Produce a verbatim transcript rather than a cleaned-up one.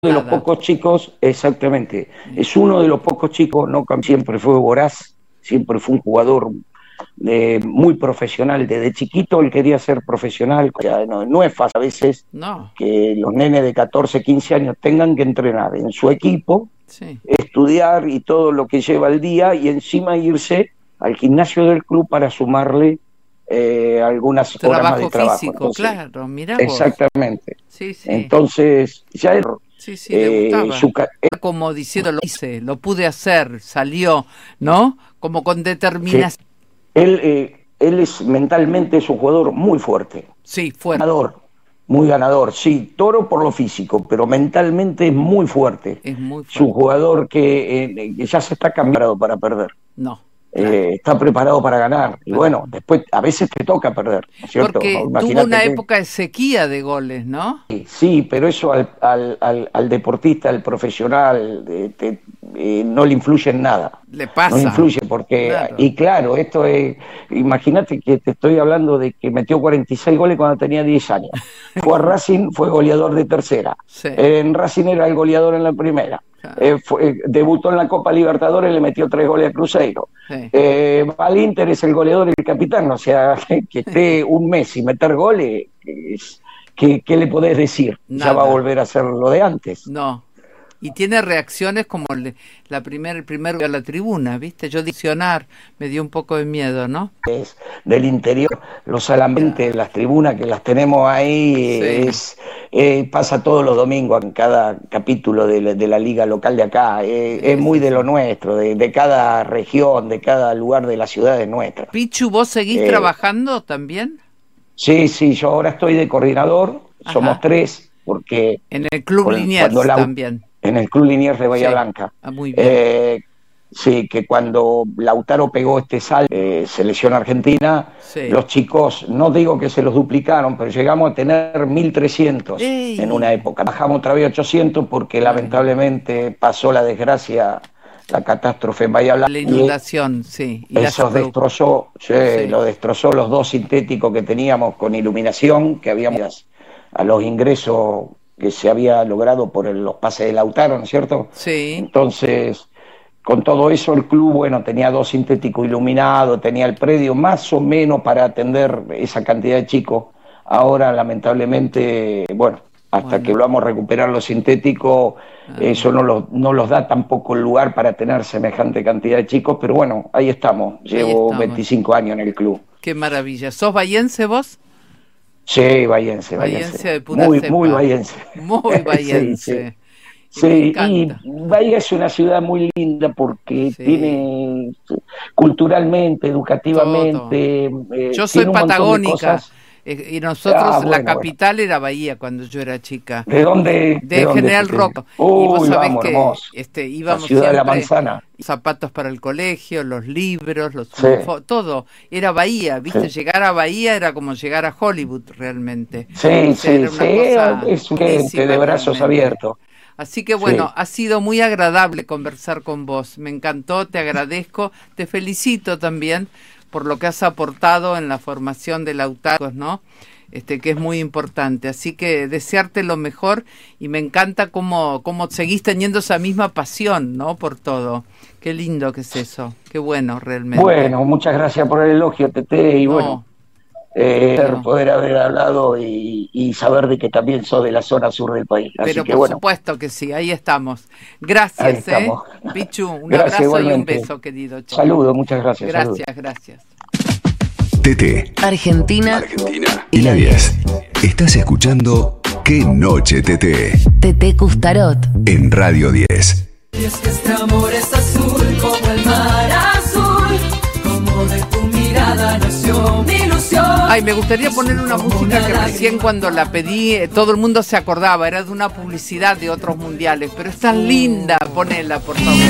de los pocos chicos, exactamente, es uno de los pocos chicos, no siempre fue voraz, siempre fue un jugador eh, muy profesional, desde chiquito él quería ser profesional, ya no, no es fácil a veces no. que los nenes de catorce, quince años tengan que entrenar en su equipo, sí. estudiar y todo lo que lleva el día y encima irse al gimnasio del club para sumarle eh, algunas trabajo horas más de trabajo. Físico, Entonces, claro, mirá vos. exactamente. Sí, sí. Entonces, ya él, sí, sí, le eh, gustaba. su, como diciendo, lo hice, lo pude hacer, salió, ¿no? Como con determinación. Sí. Él, eh, él es mentalmente es un jugador muy fuerte. Sí, fuerte. Ganador, muy ganador. Sí, toro por lo físico, pero mentalmente es muy fuerte. Es muy fuerte. Es un jugador que, eh, que ya se está cambiando para perder. No. Claro. Eh, está preparado para ganar. Y bueno, después a veces te toca perder, ¿no es cierto? Porque Imagínate tuvo una que... época de sequía de goles, ¿no? Sí, sí, pero eso al, al, al, al deportista, al profesional, eh, te, eh, no le influye en nada. Le pasa. No le influye porque... Claro. Y claro, esto es... Imagínate que te estoy hablando de que metió cuarenta y seis goles cuando tenía diez años. Fue a Racing, fue goleador de tercera. Sí. En Racing era el goleador en la primera. Claro. Eh, fue, debutó en la Copa Libertadores, le metió tres goles a Cruzeiro. Sí. Eh, va al Inter, es el goleador y el capitán. O sea, que, que esté un mes y meter goles, ¿qué, qué le podés decir? Nada. Ya va a volver a hacer lo de antes. No. Y tiene reacciones como el, la primer, el primero a la tribuna, ¿viste? Yo diccionar me dio un poco de miedo, ¿no? Es del interior, los alambentes, las tribunas que las tenemos ahí, sí. es eh, pasa todos los domingos en cada capítulo de la, de la liga local de acá. Eh, sí, es muy sí, de lo nuestro, de, de cada región, de cada lugar de la ciudad de nuestra. Pichu, ¿vos seguís eh, trabajando también? Sí, sí, yo ahora estoy de coordinador, ajá. Somos tres, porque... En el Club con, Liniers la, también. En el Club Liniers de Bahía sí. Blanca. Ah, muy bien. Eh, sí, que cuando Lautaro pegó este salto, eh, selección argentina, sí. Los chicos, no digo que se los duplicaron, pero llegamos a tener mil trescientos ¡Ey! En una época. Bajamos otra vez ochocientos porque Ay. Lamentablemente pasó la desgracia, la catástrofe en Bahía Blanca. La inundación, y sí. Y eso destrozó, sí, sí. Lo destrozó los dos sintéticos que teníamos con iluminación, que habíamos a los ingresos que se había logrado por el, los pases de Lautaro, ¿no es cierto? Sí. Entonces, con todo eso el club, bueno, tenía dos sintéticos iluminados, tenía el predio más o menos para atender esa cantidad de chicos. Ahora, lamentablemente, bueno, hasta bueno. que volvamos a recuperar los sintéticos, ah. eso no los, no los da tampoco el lugar para tener semejante cantidad de chicos, pero bueno, ahí estamos. Llevo ahí estamos. veinticinco años en el club. Qué maravilla. ¿Sos bahiense vos? Sí, bahiense, bahiense. De pura muy, cepa. muy bahiense. Muy bahiense. Sí, sí. Y Bahía es una ciudad muy linda porque sí. tiene culturalmente, educativamente... Eh, yo soy patagónica eh, y nosotros, ah, bueno, la capital bueno. era Bahía cuando yo era chica. ¿De dónde? De, de General dónde Roca. Uy, y vos sabés vamos, que hermoso. este, íbamos la ciudad siempre, de la manzana. Zapatos para el colegio, los libros, los sí. todo. Era Bahía, ¿viste? Sí. Llegar a Bahía era como llegar a Hollywood realmente. Sí, o sea, sí, sí. Es un gente de brazos realmente. Abiertos. Así que bueno, sí. Ha sido muy agradable conversar con vos. Me encantó, te agradezco, te felicito también por lo que has aportado en la formación de Lautaro, ¿no? Este, que es muy importante. Así que desearte lo mejor y me encanta cómo, cómo seguís teniendo esa misma pasión, ¿no? Por todo. Qué lindo que es eso. Qué bueno, realmente. Bueno, muchas gracias por el elogio, Tete, y no. bueno. Eh, no. Poder haber hablado y, y saber de que también sos de la zona sur del país. Así Pero que, por bueno. supuesto que sí, ahí estamos. Gracias, ahí estamos. ¿eh? Pichu, un gracias, abrazo igualmente. Y un beso, querido. Saludos, muchas gracias. Gracias, saludos. gracias. T T. Argentina. Argentina. Y la diez. Estás escuchando Qué Noche T T. T T Custarot. En Radio diez. Y es que este amor es azul como el mar azul, como de tu mirada nació mi ilusión. Ay, me gustaría poner una música que recién cuando la pedí eh, todo el mundo se acordaba, era de una publicidad de otros mundiales, pero es tan linda, ponela por favor.